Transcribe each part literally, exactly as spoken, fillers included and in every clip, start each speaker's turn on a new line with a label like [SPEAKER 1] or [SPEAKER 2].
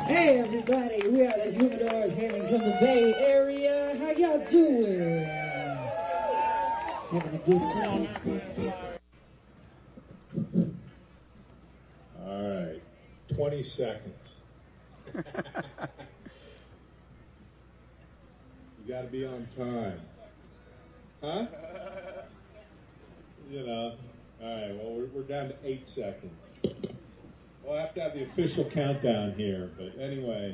[SPEAKER 1] Hey everybody, we are the Humidors hailing from the Bay Area. How y'all doing? Having a good time?
[SPEAKER 2] All right, twenty seconds. You got to be on time. Huh? You know. All right, well, we're, we're down to eight seconds. We'll have to have the official countdown here, but anyway.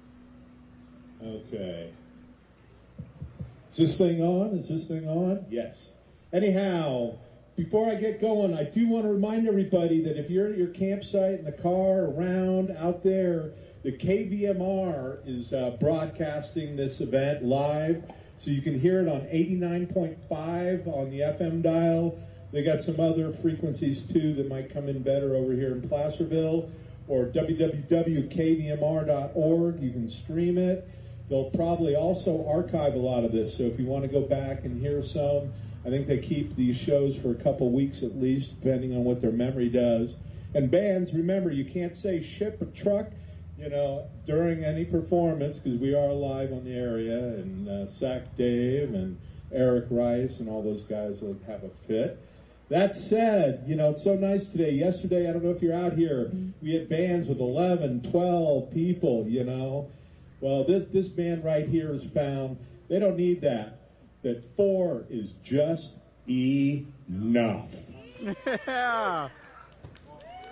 [SPEAKER 2] Okay. Is this thing on? Is this thing on? Yes. Anyhow, before I get going, I do want to remind everybody that if you're at your campsite, in the car, around, out there, the K V M R is uh, broadcasting this event live, so you can hear it on eighty-nine point five on the F M dial. They got some other frequencies, too, that might come in better over here in Placerville, or w w w dot k v m r dot org. You can stream it. They'll probably also archive a lot of this, so if you want to go back and hear some, I think they keep these shows for a couple weeks at least, depending on what their memory does. And bands, remember, you can't say ship a truck, you know, during any performance, because we are live on the area, and uh, Sack Dave and Eric Rice and all those guys will have a fit. That said, you know, it's so nice today. Yesterday, I don't know if you're out here, we had bands with eleven, twelve people, you know. Well, this, this band right here is found, they don't need that. That four is just enough.
[SPEAKER 3] Yeah.